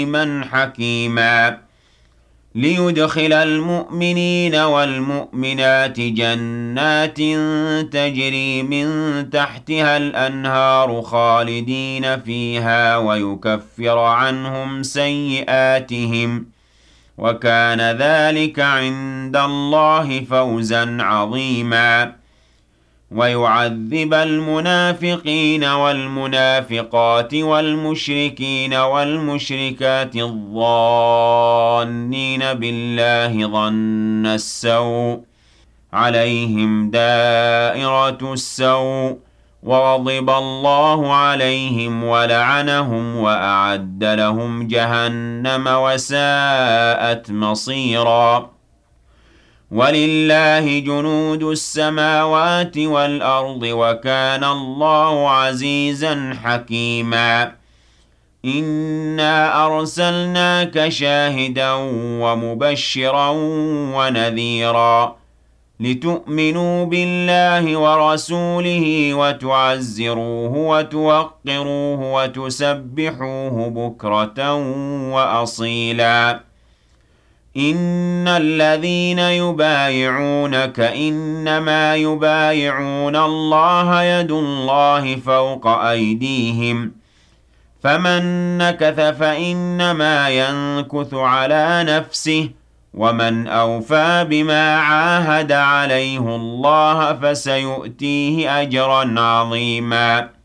عليما حكيما ليدخل المؤمنين والمؤمنات جنات تجري من تحتها الأنهار خالدين فيها ويكفر عنهم سيئاتهم وكان ذلك عند الله فوزا عظيما ويعذب المنافقين والمنافقات والمشركين والمشركات الظانين بالله ظن السوء عليهم دائرة السوء وغضب الله عليهم ولعنهم وأعد لهم جهنم وساءت مصيرا ولله جنود السماوات والأرض وكان الله عزيزا حكيما إنا أرسلناك شاهدا ومبشرا ونذيرا لتؤمنوا بالله ورسوله وتعزروه وتوقروه وتسبحوه بكرة وأصيلا إن الذين يبايعونك إنما يبايعون الله يد الله فوق أيديهم فمن نكث فإنما ينكث على نفسه ومن أوفى بما عاهد عليه الله فسيؤتيه أجرا عظيما